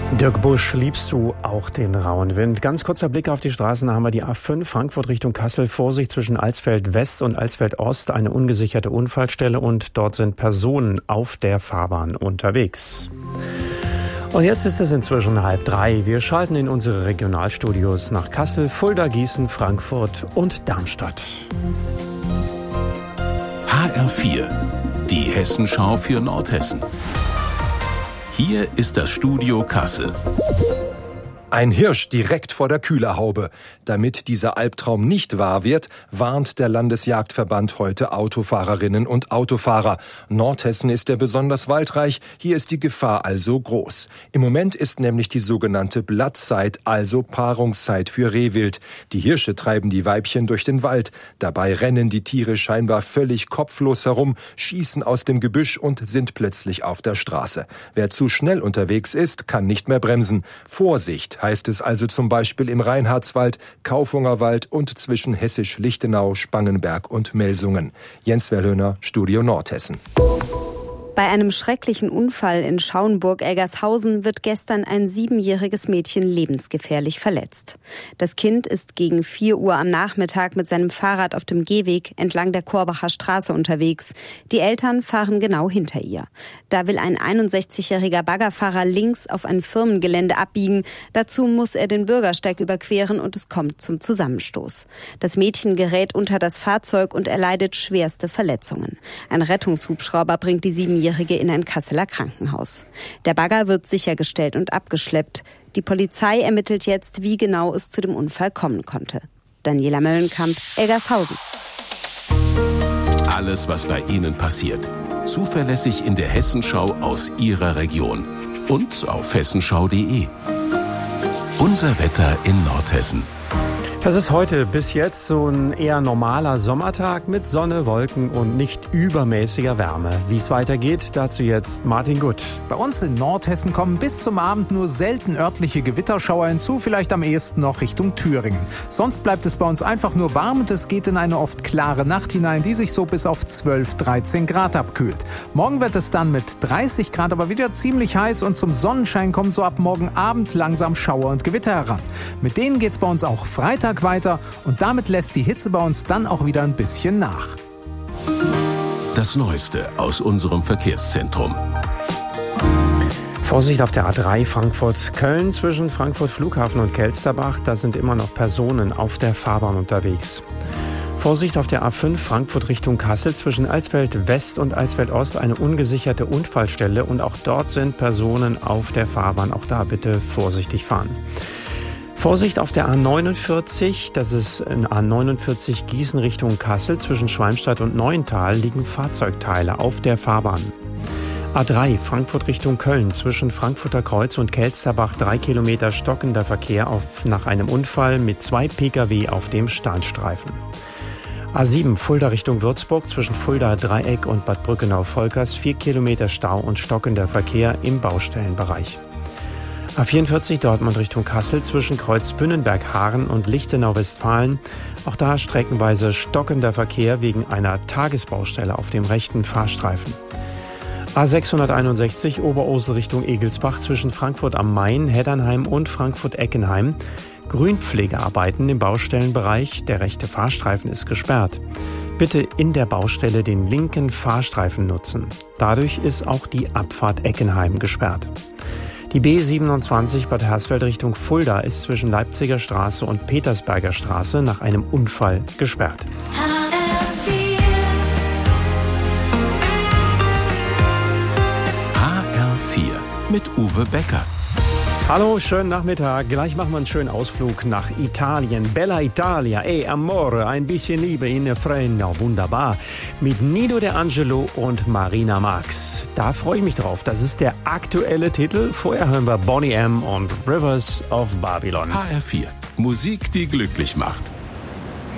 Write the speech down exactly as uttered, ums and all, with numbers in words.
Dirk Busch, liebst du auch den rauen Wind? Ganz kurzer Blick auf die Straßen, da haben wir die A fünf, Frankfurt Richtung Kassel. Vorsicht zwischen Alsfeld West und Alsfeld Ost, eine ungesicherte Unfallstelle und dort sind Personen auf der Fahrbahn unterwegs. Und jetzt ist es inzwischen halb drei. Wir schalten in unsere Regionalstudios nach Kassel, Fulda, Gießen, Frankfurt und Darmstadt. H R vier, die Hessenschau für Nordhessen. Hier ist das Studio Kassel. Ein Hirsch direkt vor der Kühlerhaube. Damit dieser Albtraum nicht wahr wird, warnt der Landesjagdverband heute Autofahrerinnen und Autofahrer. Nordhessen ist ja besonders waldreich, hier ist die Gefahr also groß. Im Moment ist nämlich die sogenannte Blattzeit, also Paarungszeit für Rehwild. Die Hirsche treiben die Weibchen durch den Wald. Dabei rennen die Tiere scheinbar völlig kopflos herum, schießen aus dem Gebüsch und sind plötzlich auf der Straße. Wer zu schnell unterwegs ist, kann nicht mehr bremsen. Vorsicht heißt es also zum Beispiel im Reinhardswald, Kaufungerwald und zwischen Hessisch-Lichtenau, Spangenberg und Melsungen. Jens Verlöhner, Studio Nordhessen. Bei einem schrecklichen Unfall in Schauenburg-Eggershausen wird gestern ein siebenjähriges Mädchen lebensgefährlich verletzt. Das Kind ist gegen vier Uhr am Nachmittag mit seinem Fahrrad auf dem Gehweg entlang der Korbacher Straße unterwegs. Die Eltern fahren genau hinter ihr. Da will ein einundsechzigjähriger Baggerfahrer links auf ein Firmengelände abbiegen. Dazu muss er den Bürgersteig überqueren und es kommt zum Zusammenstoß. Das Mädchen gerät unter das Fahrzeug und erleidet schwerste Verletzungen. Ein Rettungshubschrauber bringt die siebenjährige in ein Kasseler Krankenhaus. Der Bagger wird sichergestellt und abgeschleppt. Die Polizei ermittelt jetzt, wie genau es zu dem Unfall kommen konnte. Daniela Möllenkamp, Eggershausen. Alles, was bei Ihnen passiert, zuverlässig in der Hessenschau aus Ihrer Region und auf hessenschau punkt de. Unser Wetter in Nordhessen. Das ist heute bis jetzt so ein eher normaler Sommertag mit Sonne, Wolken und nicht übermäßiger Wärme. Wie es weitergeht, dazu jetzt Martin Gutt. Bei uns in Nordhessen kommen bis zum Abend nur selten örtliche Gewitterschauer hinzu, vielleicht am ehesten noch Richtung Thüringen. Sonst bleibt es bei uns einfach nur warm und es geht in eine oft klare Nacht hinein, die sich so bis auf zwölf, dreizehn Grad abkühlt. Morgen wird es dann mit dreißig Grad aber wieder ziemlich heiß und zum Sonnenschein kommen so ab morgen Abend langsam Schauer und Gewitter heran. Mit denen geht's bei uns auch Freitag weiter und damit lässt die Hitze bei uns dann auch wieder ein bisschen nach. Das Neueste aus unserem Verkehrszentrum. Vorsicht auf der A drei Frankfurt-Köln zwischen Frankfurt Flughafen und Kelsterbach. Da sind immer noch Personen auf der Fahrbahn unterwegs. Vorsicht auf der A fünf Frankfurt Richtung Kassel zwischen Alsfeld West und Alsfeld Ost, eine ungesicherte Unfallstelle und auch dort sind Personen auf der Fahrbahn. Auch da bitte vorsichtig fahren. Vorsicht auf der A neunundvierzig, das ist in A neunundvierzig Gießen Richtung Kassel. Zwischen Schwalmstadt und Neuental liegen Fahrzeugteile auf der Fahrbahn. A drei Frankfurt Richtung Köln, zwischen Frankfurter Kreuz und Kelsterbach drei Kilometer stockender Verkehr auf, nach einem Unfall mit zwei Pkw auf dem Starnstreifen. A sieben Fulda Richtung Würzburg, zwischen Fulda Dreieck und Bad Brückenau-Volkers vier Kilometer Stau und stockender Verkehr im Baustellenbereich. A vierundvierzig Dortmund Richtung Kassel zwischen Kreuz Bünnenberg-Haaren und Lichtenau-Westfalen. Auch da streckenweise stockender Verkehr wegen einer Tagesbaustelle auf dem rechten Fahrstreifen. A sechshunderteinundsechzig Oberursel Richtung Egelsbach zwischen Frankfurt am Main, Heddernheim und Frankfurt-Eckenheim. Grünpflegearbeiten im Baustellenbereich. Der rechte Fahrstreifen ist gesperrt. Bitte in der Baustelle den linken Fahrstreifen nutzen. Dadurch ist auch die Abfahrt Eckenheim gesperrt. Die B siebenundzwanzig Bad Hersfeld Richtung Fulda ist zwischen Leipziger Straße und Petersberger Straße nach einem Unfall gesperrt. H R vier mit Uwe Becker. Hallo, schönen Nachmittag. Gleich machen wir einen schönen Ausflug nach Italien. Bella Italia, e amore, ein bisschen Liebe in der Frenno, wunderbar. Mit Nido De Angelo und Marina Marx. Da freue ich mich drauf. Das ist der aktuelle Titel. Vorher hören wir Boney M. und Rivers of Babylon. H R vier, Musik, die glücklich macht.